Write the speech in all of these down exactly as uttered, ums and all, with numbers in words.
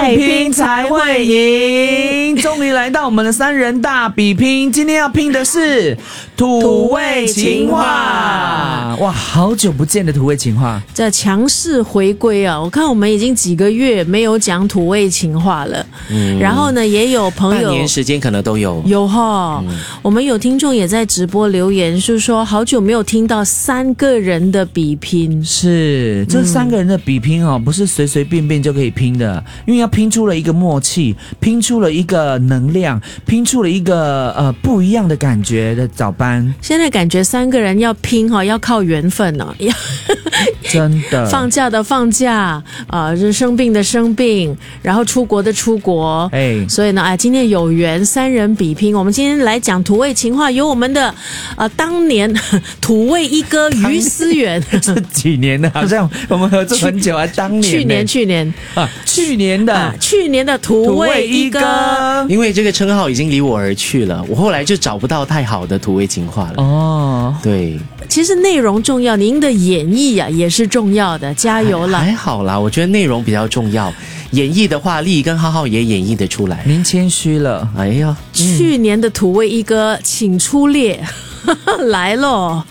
爱拼才会赢。终于来到我们的三人大比拼，今天要拼的是土味情话。哇，好久不见的土味情话， 这强势回归啊！我看我们已经几个月没有讲土味情话了，嗯，然后呢，也有朋友半年时间可能都有有哈、嗯，我们有听众也在直播留言，是说好久没有听到三个人的比拼。 是这三个人的比拼哦，不是随随便便就可以拼的，因为要拼出了一个默契，拼出了一个能量，拼出了一个呃不一样的感觉的早班。 现在感觉三个人要拼哈、哦，要靠缘分哦，要真的放假的放假啊，呃，生病的生病，然后出国的出国，哎，所以呢，哎，今天有缘三人比拼。我们今天来讲土味情话，有我们的呃当年土味一哥于思远， 这几年的，好像我们合作很久啊，当年去年去年啊，去年的、啊、 去年的土味一哥， 因为这个称号已经离我而去了，我后来就找不到太好的土味情话了。 哦， 对， 其实内容重要，您的演绎啊也是重要的，加油啦！ 还, 还好啦，我觉得内容比较重要。演绎的话，丽跟浩浩也演繹得出来。 您谦虚了， 哎呀， 嗯、去年的土味一哥，请出列，来咯！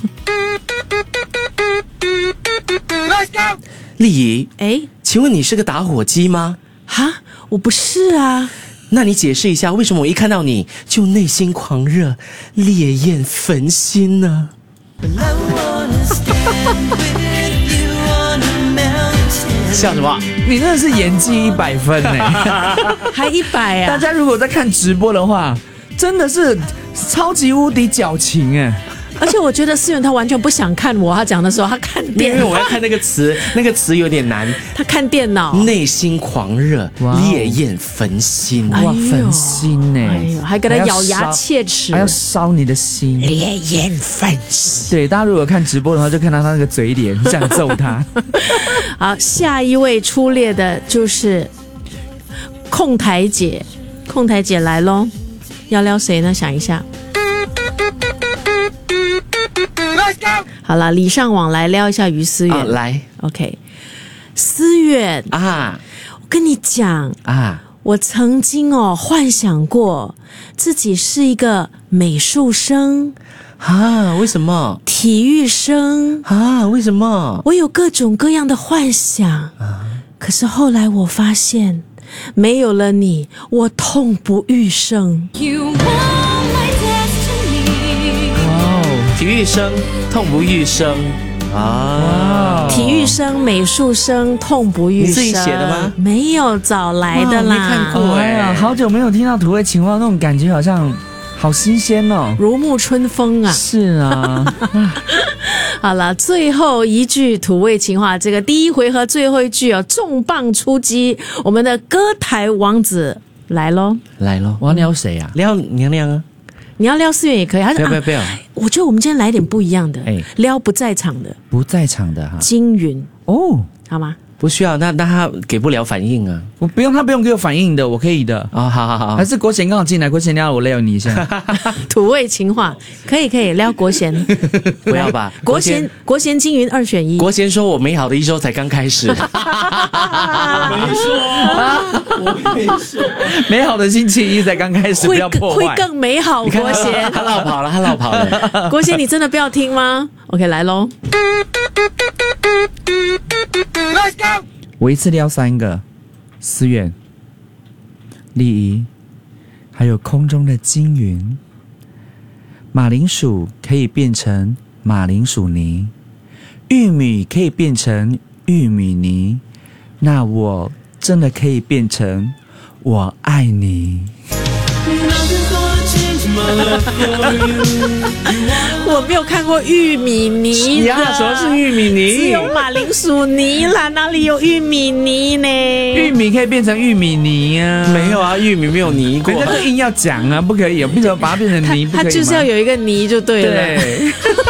丽姨， 哎， 请问你是个打火机吗？ 哈，我不是啊。 那你解释一下，为什么我一看到你就内心狂热，烈焰焚心呢？笑什么？ 你真的是演技一百分哎， 还一百啊！ 大家如果在看直播的话，真的是超级无敌矫情哎。 而且我觉得思远他完全不想看我，他讲的时候他看电脑， 因为我要看那个词，那个词有点难。 他看电脑， 内心狂热，烈焰焚心， 哇，焚心呢、欸！ 哎呦，还给他咬牙切齿， 还要烧你的心， 烈焰焚心。 对，大家如果看直播的话，就看到他那个嘴脸，想揍他。 好，下一位出列的就是控台姐，控台姐来咯，要撩谁呢？想一下。好了，礼尚往来，撩一下于思远、 啊、来 ，OK， 思远啊， 我跟你讲啊， 我曾经哦幻想过自己是一个美术生啊，为什么？ 体育生啊，为什么？ 我有各种各样的幻想、啊、可是后来我发现，没有了你，我痛不欲生。 体育生痛不欲生啊！ 体育生、美术生痛不欲生， 你自己写的吗？ 没有，早来的啦。 没看过哎、 欸，好久没有听到土味情话，那种感觉好像好新鲜哦， 如沐春风啊！ 是啊， 好了，最后一句土味情话，这个第一回合最后一句哦，重磅出击，我们的歌台王子来咯， 来咯！ 我要撩谁啊？ 撩娘娘啊！ 你要撩思远也可以， 不要不要不要、啊！ 我觉得我们今天来点不一样的，哎，撩不在场的， 不在场的哈， 金云哦， 好吗？ 不需要，那那他给不了反应啊！ 我不用，他不用给我反应的，我可以的啊、哦！好好好， 还是国贤刚好进来，国贤撩我撩你一下， 土味情话可以可以撩国贤， 不要吧？ 国贤国贤金云二选一。 国贤说我美好的一周才刚开始，我没说，我没说，美好的星期一才刚开始，不要破坏， 会更美好。国贤他落跑了，他落跑了。 国贤，你真的不要听吗 ？OK， 来喽。 我一次撩三个，思远、丽仪，还有空中的金云。马铃薯可以变成马铃薯泥，玉米可以变成玉米泥，那我真的可以变成我爱你。 我没有看过玉米泥呀，什么是玉米泥？ 只有马铃薯泥啦，哪里有玉米泥呢？ 玉米可以变成玉米泥啊？ 没有啊，玉米没有泥过。 人家就硬要讲啊，不可以，为什么把它变成泥？不可以吗？ 它就是要有一个泥就对了。 对。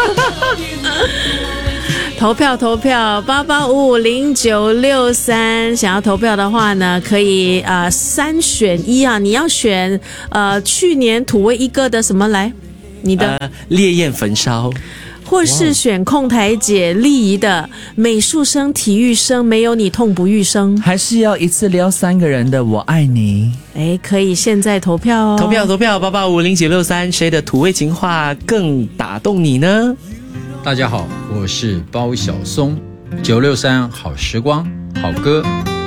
投票投票八八五五零九六三，想要投票的话呢，可以呃三选一啊，你要选呃去年土味一哥的什么来？你的、 呃、烈焰焚烧， 或是选控台姐丽仪的美术生、体育生，没有你痛不欲生， 还是要一次撩三个人的我爱你。 哎，可以现在投票哦！ 投票投票八八五零九六三，谁的土味情话更打动你呢？ 大家好，我是包小松，九六三好时光好歌